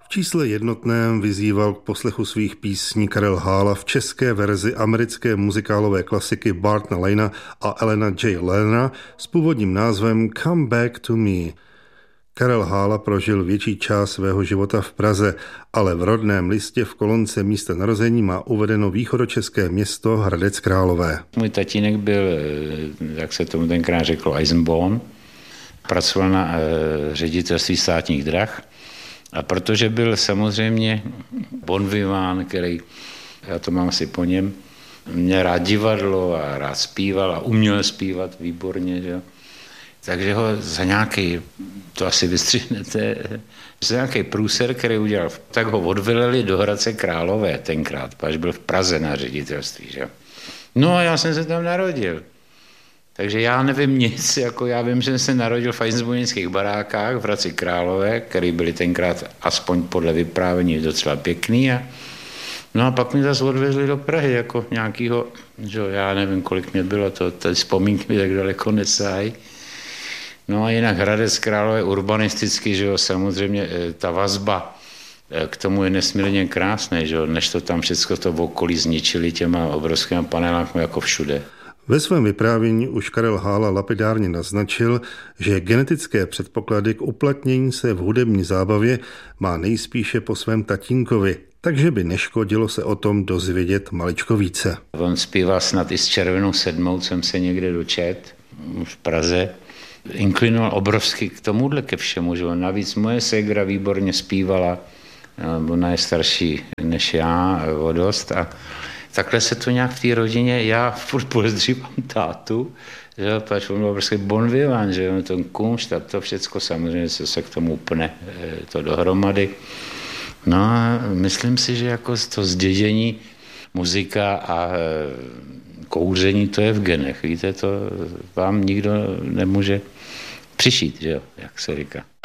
V čísle jednotném vyzýval k poslechu svých písní Karel Hála v české verzi americké muzikálové klasiky Bartna Lana a Elena J. Lernera s původním názvem Come Back to Me. Karel Hála prožil větší část svého života v Praze, ale v rodném listě v kolonce místa narození má uvedeno východočeské město Hradec Králové. Můj tatínek byl, jak se tomu tenkrát řeklo, Eisenbahn. Pracoval na ředitelství státních drah. A protože byl samozřejmě bon vivant, který, já to mám asi po něm, měl rád divadlo a rád zpíval a uměl zpívat výborně, že? Takže ho za nějaký, to asi vystřihnete, za nějaký průser, který udělal, tak ho odveleli do Hradce Králové tenkrát, až byl v Praze na ředitelství. Že? No a já jsem se tam narodil. Takže já nevím nic, jako já vím, že jsem se narodil v eisenbahnických barákách v Hradci Králové, které byly tenkrát aspoň podle vyprávění docela pěkný. No a pak mi zase odvezli do Prahy jako nějakýho, že já nevím, kolik mě bylo, ty vzpomínky mi tak daleko nesají. No a jinak Hradec Králové urbanisticky, že jo, samozřejmě ta vazba k tomu je nesmírně krásné, že jo, než to tam všechno to v okolí zničili těma obrovskými panelákmi jako všude. Ve svém vyprávění už Karel Hála lapidárně naznačil, že genetické předpoklady k uplatnění se v hudební zábavě má nejspíše po svém tatínkovi, takže by neškodilo se o tom dozvědět maličko více. On zpíval snad i s Červenou sedmou, jsem se někde dočet v Praze. Inklinoval obrovsky k tomuhle ke všemu, že navíc moje ségra výborně zpívala, ona je starší než já o dost a takhle se to nějak v té rodině, já furt podezřívám tátu, že pač on byl prostě bon vivant, že on ten kunšt a to všecko samozřejmě se k tomu upne to dohromady. No a myslím si, že jako to zdědění muzika a kouření, to je v genech, víte, to vám nikdo nemůže přišít, že jo, jak se říká.